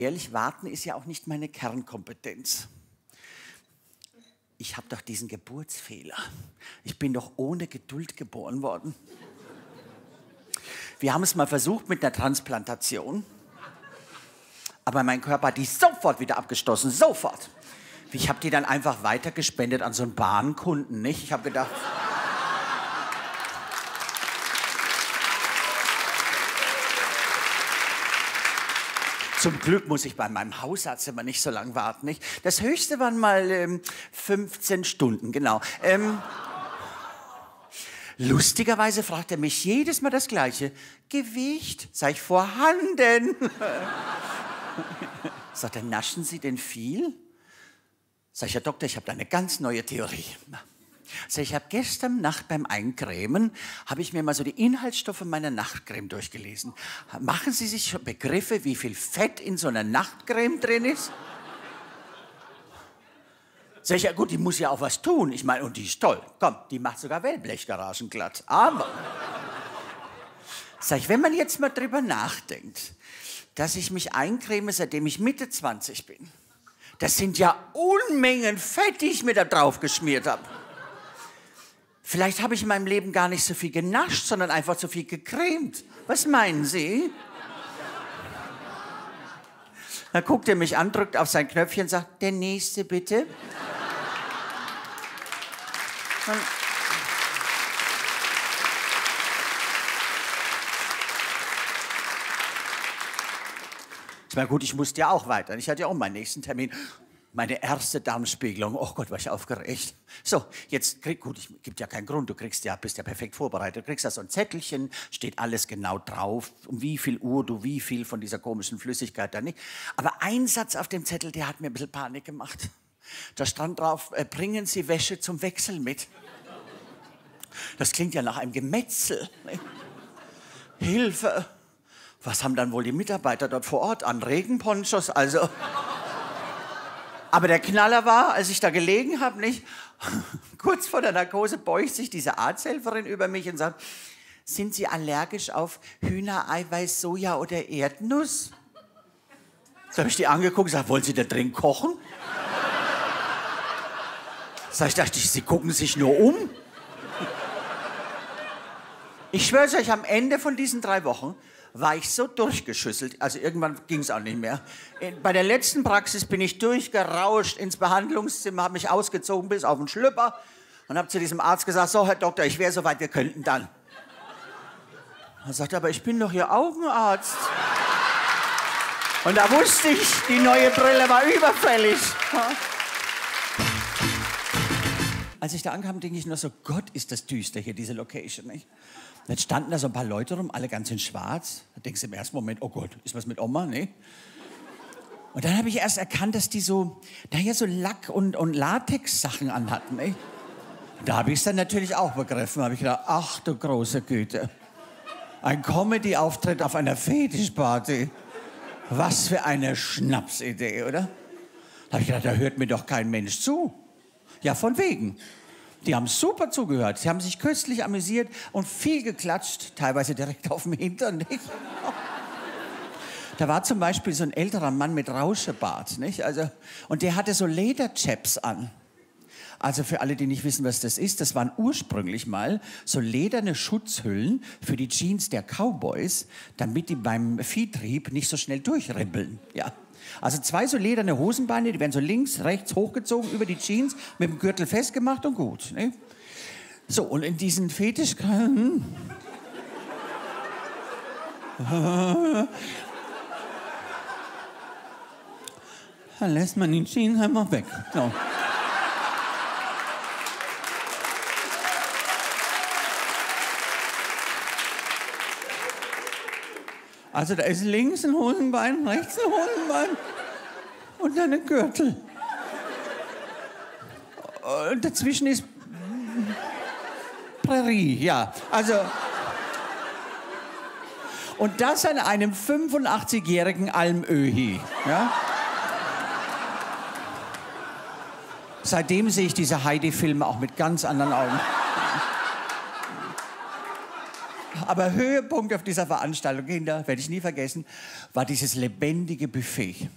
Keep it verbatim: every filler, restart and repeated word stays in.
Ehrlich, warten ist ja auch nicht meine Kernkompetenz. Ich habe doch diesen Geburtsfehler. Ich bin doch ohne Geduld geboren worden. Wir haben es mal versucht mit einer Transplantation. Aber mein Körper hat die sofort wieder abgestoßen, sofort. Ich habe die dann einfach weitergespendet an so einen Bahnkunden, nicht? Ich habe gedacht... Zum Glück muss ich bei meinem Hausarzt immer nicht so lange warten, nicht? Das Höchste waren mal ähm, fünfzehn Stunden, genau. Ähm, lustigerweise fragt er mich jedes Mal das Gleiche. Gewicht? Sag ich, vorhanden. Sagt er, naschen Sie denn viel? Sag ich, Herr Doktor, ich habe da eine ganz neue Theorie. Sag ich, ich habe gestern Nacht beim Eincremen, habe ich mir mal so die Inhaltsstoffe meiner Nachtcreme durchgelesen. Machen Sie sich schon Begriffe, wie viel Fett in so einer Nachtcreme drin ist? Sag ich, ja gut, die muss ja auch was tun. Ich meine, und die ist toll. Komm, die macht sogar Wellblechgaragen glatt. Aber, sag ich, wenn man jetzt mal drüber nachdenkt, dass ich mich eincreme, seitdem ich Mitte zwanzig bin, das sind ja Unmengen Fett, die ich mir da drauf geschmiert habe. Vielleicht habe ich in meinem Leben gar nicht so viel genascht, sondern einfach so viel gecremt. Was meinen Sie? Da guckt er mich an, drückt auf sein Knöpfchen und sagt, der Nächste bitte. Und ich meine, gut, ich musste ja auch weiter. Ich hatte ja auch meinen nächsten Termin. Meine erste Darmspiegelung. Oh Gott, war ich aufgeregt. So, jetzt krieg, gut, es gibt ja keinen Grund. Du kriegst ja, bist ja perfekt vorbereitet. Du kriegst da so ein Zettelchen, steht alles genau drauf, um wie viel Uhr du wie viel von dieser komischen Flüssigkeit da nicht. Aber ein Satz auf dem Zettel, der hat mir ein bisschen Panik gemacht. Da stand drauf, äh, bringen Sie Wäsche zum Wechsel mit. Das klingt ja nach einem Gemetzel. Ne? Hilfe! Was haben dann wohl die Mitarbeiter dort vor Ort an? Regenponchos, also... Aber der Knaller war, als ich da gelegen habe, nicht? Kurz vor der Narkose beugt sich diese Arzthelferin über mich und sagt, sind Sie allergisch auf Hühnereiweiß, Soja oder Erdnuss? So habe ich die angeguckt und gesagt, wollen Sie da drin kochen? Sag ich, dachte ich, Sie gucken sich nur um. Ich schwöre euch, am Ende von diesen drei Wochen war ich so durchgeschüsselt, also irgendwann ging es auch nicht mehr. Bei der letzten Praxis bin ich durchgerauscht ins Behandlungszimmer, habe mich ausgezogen bis auf den Schlüpper und habe zu diesem Arzt gesagt, so Herr Doktor, ich wäre soweit, wir könnten dann. Er sagte, aber ich bin doch Ihr Augenarzt. Und da wusste ich, die neue Brille war überfällig. Als ich da ankam, denke ich nur so, Gott, ist das düster hier, diese Location, nicht? Jetzt standen da so ein paar Leute rum, alle ganz in schwarz. Da denkst du im ersten Moment, oh Gott, ist was mit Oma, ne? Und dann habe ich erst erkannt, dass die so, naja, so Lack- und, und Latex-Sachen anhatten, ne? Da habe ich es dann natürlich auch begriffen. Da habe ich gedacht, ach du große Güte. Ein Comedy-Auftritt auf einer Fetischparty. Was für eine Schnapsidee, oder? Da habe ich gedacht, da hört mir doch kein Mensch zu. Ja, von wegen. Die haben super zugehört. Sie haben sich köstlich amüsiert und viel geklatscht, teilweise direkt auf dem Hintern, nicht? Da war zum Beispiel so ein älterer Mann mit Rauschebart, nicht? Also, und der hatte so Lederchaps an. Also für alle, die nicht wissen, was das ist, das waren ursprünglich mal so lederne Schutzhüllen für die Jeans der Cowboys, damit die beim Viehtrieb nicht so schnell durchribbeln. Ja. Also zwei so lederne Hosenbeine, die werden so links, rechts hochgezogen über die Jeans, mit dem Gürtel festgemacht und gut. Ne? So, und in diesen Fetisch... Dann lässt man die Jeans einfach weg. So. Also da ist links ein Hosenbein, rechts ein Hosenbein und dann ein Gürtel. Und dazwischen ist Prärie, ja. Also und das an einem fünfundachtzigjährigen Almöhi. Ja? Seitdem sehe ich diese Heidi-Filme auch mit ganz anderen Augen. Aber Höhepunkt auf dieser Veranstaltung, Kinder, werde ich nie vergessen, war dieses lebendige Buffet.